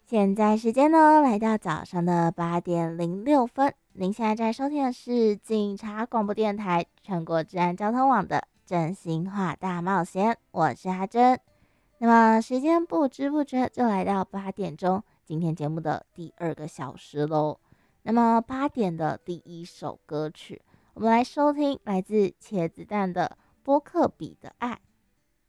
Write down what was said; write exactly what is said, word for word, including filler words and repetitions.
现在时间呢，来到早上的八点零六分。您现在在收听的是警察广播电台全国治安交通网的真心话大冒险，我是哈珍。那么时间不知不觉就来到八点钟，今天节目的第二个小时喽。那么八点的第一首歌曲，我们来收听来自茄子蛋的《波克比的爱》。